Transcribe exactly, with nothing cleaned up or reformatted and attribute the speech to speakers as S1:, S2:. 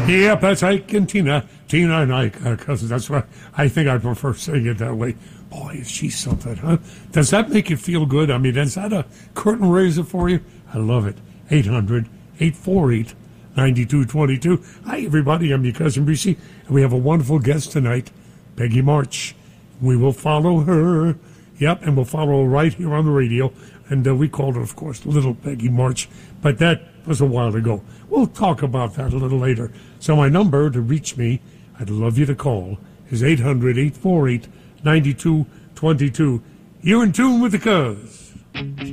S1: Yep, that's Ike and Tina. Tina and Ike are cousins. That's why I think I prefer saying it that way. Boy, is she something, huh? Does that make you feel good? I mean, is that a curtain raiser for you? I love it. eight hundred, eight four eight, nine two two two. Hi, everybody. I'm your cousin, Breezy, and we have a wonderful guest tonight, Peggy March. We will follow her. Yep, and we'll follow her right here on the radio. And uh, we called her, of course, Little Peggy March, but that was a while ago. We'll talk about that a little later. So my number to reach me, I'd love you to call, is eight hundred, eight four eight, nine two two two. You're in tune with the Cuz.